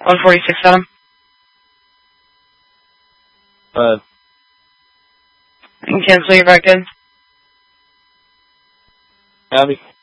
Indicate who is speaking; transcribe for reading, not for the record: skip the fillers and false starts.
Speaker 1: 146 on him. And cancel your back in.
Speaker 2: Abby.